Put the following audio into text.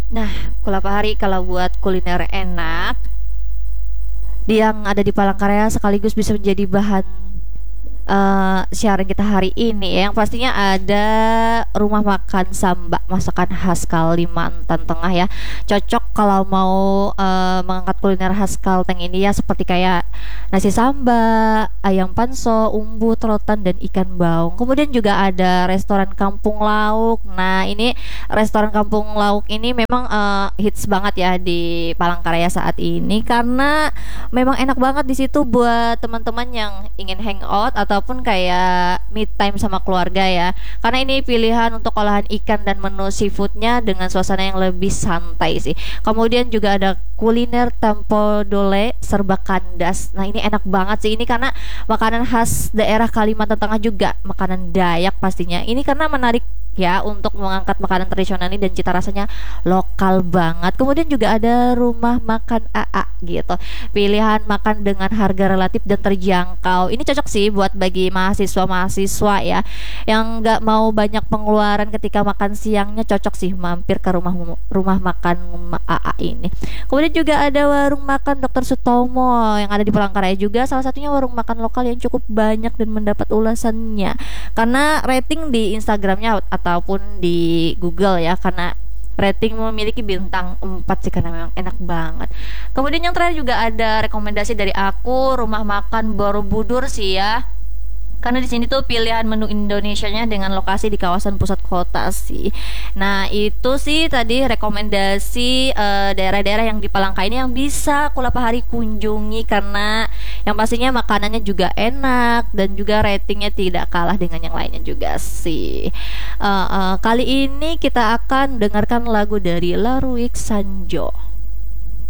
Nah, Kulapahari kalau buat kuliner enak yang ada di Palangkaraya sekaligus bisa menjadi bahan siaran kita hari ini ya. Yang pastinya ada rumah makan Samba, masakan khas Kalimantan Tengah ya. Cocok kalau mau mengangkat kuliner khas Kalteng ini ya, seperti kayak nasi samba, ayam panso, umbut, rotan dan ikan baung. Kemudian juga ada restoran Kampung Lauk. Nah, ini restoran Kampung Lauk ini memang hits banget ya di Palangkaraya saat ini karena memang enak banget di situ buat teman-teman yang ingin hangout ataupun kayak me time sama keluarga ya. Karena ini pilihan untuk olahan ikan dan menu seafoodnya dengan suasana yang lebih santai sih. Kemudian juga ada kuliner Tempo Dole serba kandas. Nah, ini enak banget sih ini karena makanan khas daerah Kalimantan Tengah juga, makanan Dayak pastinya. Ini karena menarik ya untuk mengangkat makanan tradisional ini dan cita rasanya lokal banget. Kemudian juga ada rumah makan AA gitu. Pilihan makan dengan harga relatif dan terjangkau. Ini cocok sih buat bagi mahasiswa-mahasiswa ya yang nggak mau banyak pengeluaran ketika makan siangnya, cocok sih mampir ke rumah makan AA ini. Kemudian juga ada warung makan Dr. Sutomo yang ada di Palangkaraya juga, salah satunya warung makan lokal yang cukup banyak dan mendapat ulasannya karena rating di Instagramnya ataupun di Google ya, karena rating memiliki bintang 4 sih karena memang enak banget. Kemudian yang terakhir juga ada rekomendasi dari aku, rumah makan Borobudur sih ya. Karena di sini tuh pilihan menu Indonesianya dengan lokasi di kawasan pusat kota sih. Nah, itu sih tadi rekomendasi daerah-daerah yang di Palangka ini yang bisa Kulapahari kunjungi karena yang pastinya makanannya juga enak dan juga ratingnya tidak kalah dengan yang lainnya juga sih. Kali ini kita akan dengarkan lagu dari Laruik Sanjo.